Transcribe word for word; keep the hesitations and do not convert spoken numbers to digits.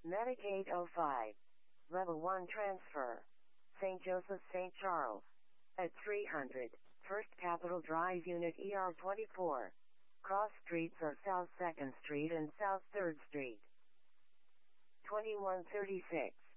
Medicaid oh five. Level one transfer. Saint Joseph Saint Charles. At three hundred. First Capitol Drive Unit E R twenty-four. Cross streets are South second Street and South third Street. twenty-one thirty-six.